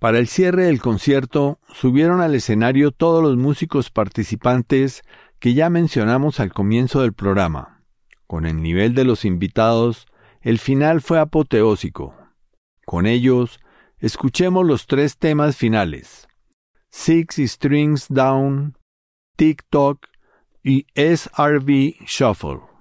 Para el cierre del concierto, subieron al escenario todos los músicos participantes que ya mencionamos al comienzo del programa. Con el nivel de los invitados, el final fue apoteósico. Con ellos, escuchemos los 3 temas finales: Six Strings Down, TikTok y SRV Shuffle.